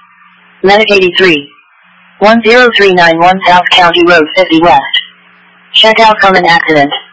Medic 83. 10391 South County Road 50 West. Check out common accident.